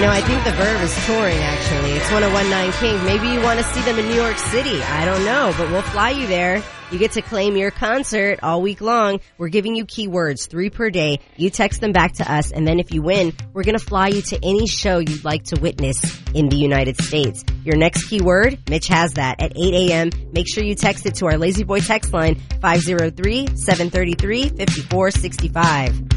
I think the Verve is touring, actually. It's 101.9 King. Maybe you want to see them in New York City. I don't know, but we'll fly you there. You get to claim your concert all week long. We're giving you keywords, 3 per day. You text them back to us, and then if you win, we're going to fly you to any show you'd like to witness in the United States. Your next keyword, Mitch has that at 8 a.m. Make sure you text it to our Lazy Boy text line, 503-733-5465.